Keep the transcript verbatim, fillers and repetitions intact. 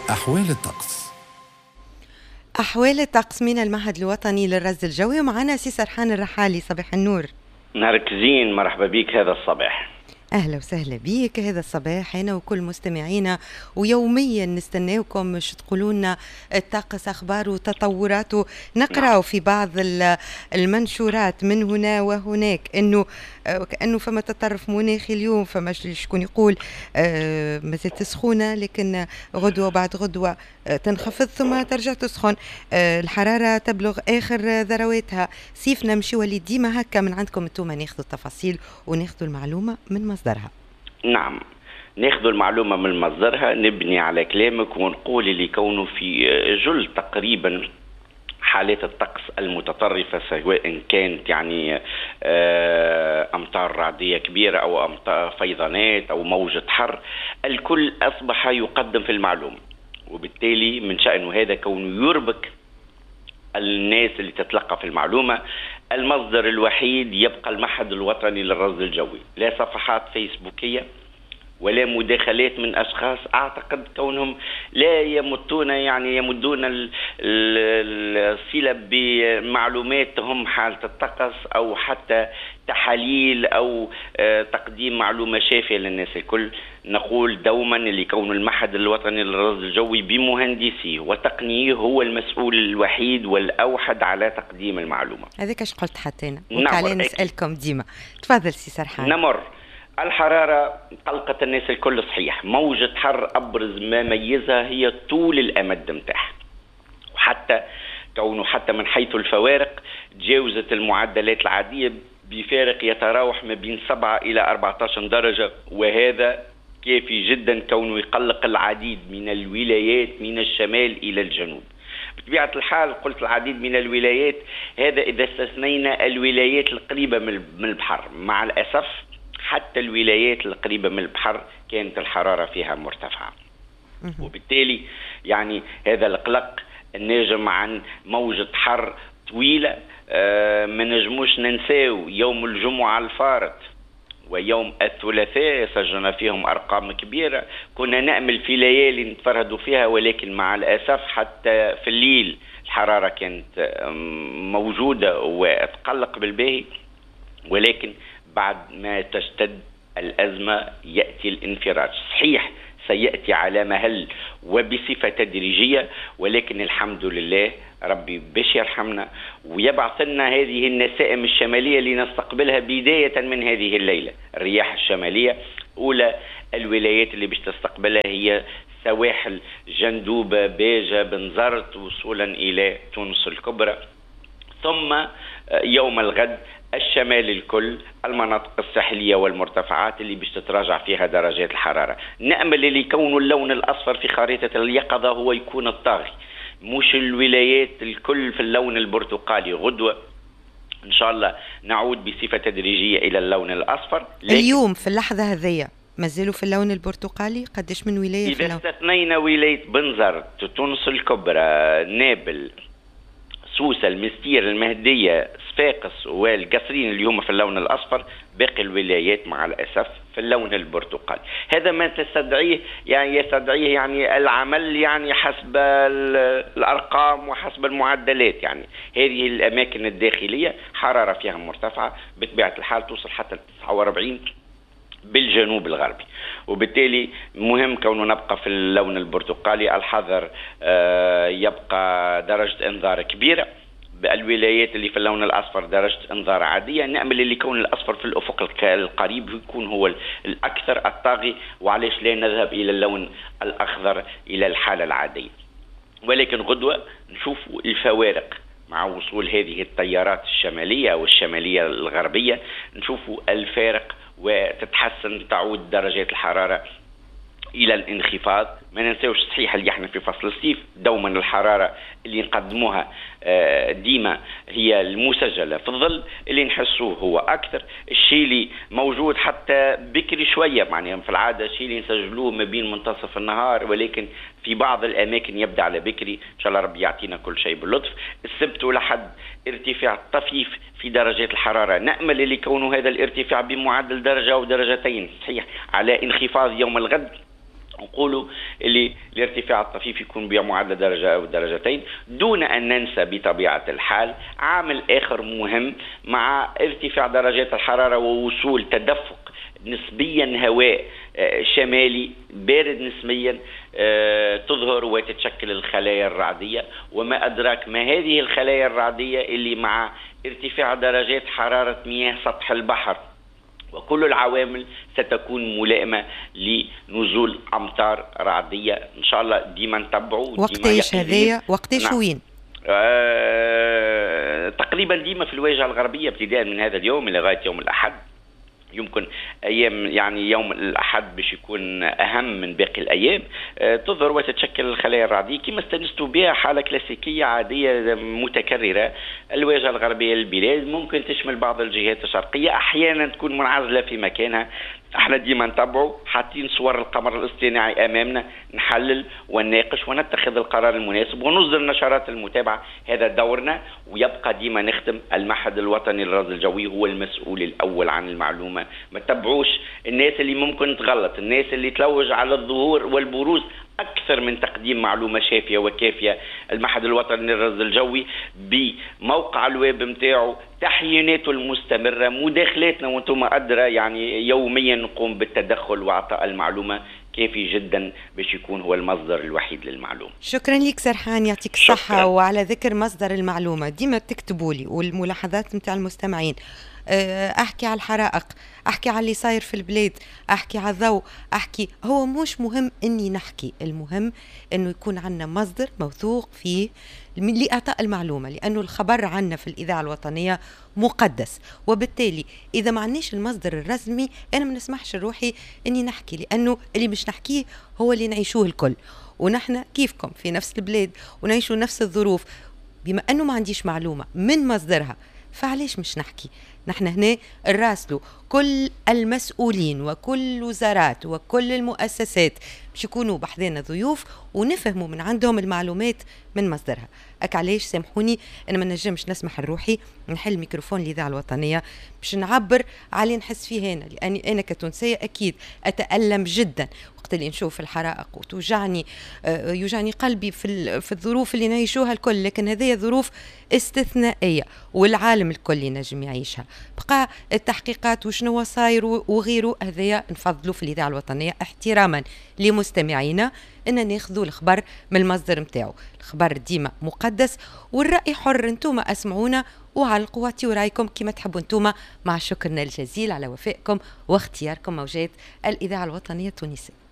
أحوال الطقس. أحوال الطقس من المعهد الوطني للرصد الجوي، ومعنا سي سرحان الرحالي. صباح النور. نهارك زين، مرحبا بك هذا الصباح. أهلا وسهلا بيك هذا الصباح أنا وكل مستمعينا، ويوميا نستناوكم مش تقولونا الطقس أخبار وتطوراته. نقرأ في بعض المنشورات من هنا وهناك أنه كأنه فما تطرف مناخي اليوم، فما شكون يقول آه ما زالت سخونة لكن غدوة بعد غدوة آه تنخفض ثم ترجع تسخن. آه الحرارة تبلغ آخر ذرواتها. سيف نمشي ولي ديما هكا من عندكم انتم، ناخذوا التفاصيل وناخذوا المعلومة من مصدرها. نعم، ناخذ المعلومة من مصدرها، نبني على كلامك ونقول اللي كونه في جل تقريبا حالات الطقس المتطرفة، سواء كانت يعني أمطار رعدية كبيرة أو أمطار فيضانات أو موجة حر، الكل أصبح يقدم في المعلومة، وبالتالي من شأنه هذا كونه يربك الناس اللي تتلقى في المعلومة. المصدر الوحيد يبقى المعهد الوطني للرصد الجوي، لا صفحات فيسبوكية ولا مداخلات من أشخاص أعتقد كونهم لا يمدون يعني يمدون الصلة بمعلوماتهم حالة الطقس أو حتى تحاليل أو تقديم معلومة شافية للناس الكل. نقول دوما اللي كون المعهد الوطني للرصد الجوي بمهندسيه وتقنيه هو المسؤول الوحيد والأوحد على تقديم المعلومة. هذاك اش قلت حتى أنا وتعالي نسألكم ديما. تفضل سي سرحان. نمر. الحرارة قلقت الناس الكل صحيح، موجة حر أبرز ما ميزها هي طول الأمد متاعها، وحتى كونه حتى من حيث الفوارق تجاوزت المعدلات العادية بفارق يتراوح ما بين سبعة إلى أربعة عشر درجة، وهذا كافي جدا كونه يقلق العديد من الولايات من الشمال إلى الجنوب. بطبيعة الحال قلت العديد من الولايات، هذا إذا استثنينا الولايات القريبة من البحر. مع الأسف حتى الولايات القريبة من البحر كانت الحرارة فيها مرتفعة، وبالتالي يعني هذا القلق الناجم عن موجة حر طويلة. آه ما نجموش ننساو يوم الجمعة الفارط ويوم الثلاثاء سجلنا فيهم أرقام كبيرة، كنا نأمل في ليالي نتفرهدوا فيها، ولكن مع الأسف حتى في الليل الحرارة كانت موجودة وتقلق بالباهي، ولكن بعد ما تشتد الأزمة يأتي الانفراج. صحيح سيأتي على مهل وبصفة تدريجية، ولكن الحمد لله ربي باش يرحمنا ويبعث لنا هذه النسائم الشمالية لنستقبلها بداية من هذه الليلة. الرياح الشمالية أولى الولايات اللي باش تستقبلها هي سواحل جندوبة، باجة، بنزرت، وصولا إلى تونس الكبرى، ثم يوم الغد الشمال الكل، المناطق الساحلية والمرتفعات اللي باش تتراجع فيها درجات الحرارة. نأمل اللي يكون اللون الأصفر في خريطة اليقظة هو يكون الطاغي، مش الولايات الكل في اللون البرتقالي. غدوة إن شاء الله نعود بصفة تدريجية إلى اللون الأصفر. اليوم في اللحظة هذية ما زالوا في اللون البرتقالي. قديش من ولاية إذا في اللون؟ استثنينا ولاية بنزرت، تونس الكبرى، نابل، سوسة، المستير، المهدية، صفاقس والقصرين اللي هم في اللون الأصفر، باقي الولايات مع الأسف في اللون البرتقالي. هذا ما تستدعيه يعني يستدعيه يعني العمل يعني حسب الأرقام وحسب المعدلات. يعني هذه الأماكن الداخلية حرارة فيها مرتفعة بطبيعة الحال توصل حتى تسعة وأربعين بالجنوب الغربي، وبالتالي مهم كونه نبقى في اللون البرتقالي. الحذر يبقى درجة انذار كبيرة. بالولايات اللي في اللون الأصفر درجة انذار عادية. نأمل اللي يكون الأصفر في الأفق القريب يكون هو الأكثر الطاغي، وعليش لا نذهب إلى اللون الأخضر إلى الحالة العادية. ولكن غدوة نشوف الفوارق مع وصول هذه التيارات الشمالية والشمالية الغربية، نشوف الفارق وتتحسن، تعود درجات الحرارة إلى الانخفاض. ما ننساوش صحيح اللي احنا في فصل الصيف دوما الحرارة اللي نقدموها ديما هي المسجلة في الظل، اللي نحسوه هو أكثر. الشيء اللي موجود حتى بكري شوية، يعني في العادة الشيء اللي نسجلوه ما بين منتصف النهار، ولكن في بعض الأماكن يبدأ على بكري. إن شاء الله ربي يعطينا كل شيء باللطف. السبت ولحد ارتفاع طفيف في درجات الحرارة. نأمل اللي يكون هذا الارتفاع بمعدل درجة أو درجتين صحيح على انخفاض يوم الغد، نقولوا اللي الارتفاع الطفيف يكون بمعدل درجة أو درجتين، دون أن ننسى بطبيعة الحال عامل آخر مهم مع ارتفاع درجات الحرارة ووصول تدفق نسبيا هواء شمالي بارد نسبيا تظهر وتتشكل الخلايا الرعدية. وما أدراك ما هذه الخلايا الرعدية اللي مع ارتفاع درجات حرارة مياه سطح البحر وكل العوامل ستكون ملائمة لنزول أمطار رعدية إن شاء الله. ديما نتبعوا. وقتاش هذايا؟ وقتاش وين؟ آه تقريبا ديما في الواجهة الغربية ابتداء من هذا اليوم إلى غاية يوم الأحد. يمكن أيام يعني يوم الأحد باش يكون أهم من باقي الأيام أه تظهر وتتشكل الخلايا الرعدية كما استنستوا بها، حالة كلاسيكية عادية متكررة. الواجهة الغربية للبلاد ممكن تشمل بعض الجهات الشرقية، أحيانا تكون منعزلة في مكانها. احنا ديما نتابعوا، حاطين صور القمر الاصطناعي امامنا، نحلل ونناقش ونتخذ القرار المناسب ونصدر نشرات المتابعه. هذا دورنا، ويبقى ديما نخدم. المعهد الوطني للرصد الجوي هو المسؤول الاول عن المعلومه. ما تتبعوش الناس اللي ممكن تغلط، الناس اللي تلوج على الظهور والبروز أكثر من تقديم معلومة شافية وكافية. المعهد الوطني للرصد الجوي بموقع الويب متاعه، تحييناته المستمرة، مداخلاتنا وانتم أدرى، يعني يوميا نقوم بالتدخل وإعطاء المعلومة كافي جدا باش يكون هو المصدر الوحيد للمعلومة. شكرا لك سرحان، يعطيك الصحة. وعلى ذكر مصدر المعلومة ديما تكتبوا لي والملاحظات متاع المستمعين. احكي على الحرائق، احكي على اللي صاير في البلاد، احكي على الضوء، احكي. هو مش مهم اني نحكي، المهم انه يكون عندنا مصدر موثوق فيه لإعطاء المعلومة، لأنه الخبر عنا في الإذاعة الوطنية مقدس. وبالتالي إذا ما عندناش المصدر الرسمي أنا ما نسمحش روحي أني نحكي، لأنه اللي مش نحكيه هو اللي نعيشوه الكل، ونحن كيفكم في نفس البلاد ونعيشوا نفس الظروف. بما أنه ما عنديش معلومة من مصدرها فعليش مش نحكي؟ نحن هنا نراسلوا كل المسؤولين وكل الوزارات وكل المؤسسات باش يكونوا بحذانا ضيوف ونفهموا من عندهم المعلومات من مصدرها. أك علاش سامحوني أنا ما نجمش نسمح لروحي نحل ميكروفون الإذاعة الوطنية باش نعبر على اللي نحس فيه هنا، لأني أنا كتونسية أكيد أتألم جدا وقت اللي نشوف الحرائق وتوجعني آه يوجعني قلبي في في الظروف اللي نعيشوها الكل، لكن هذه ظروف استثنائية والعالم الكل ينجم يعيشها. بقى التحقيقات وشنو صاير وغيره هذايا نفضلوا في الإذاعة الوطنية احتراما لمستمعينا ان ناخذوا الخبر من المصدر متاعو. الخبر ديما مقدس والرأي حر، انتوما اسمعونا وعلقوا واعطيوا رايكم كما تحبوا انتوما، مع شكرنا الجزيل على وفائكم واختياركم موجات الإذاعة الوطنية التونسية.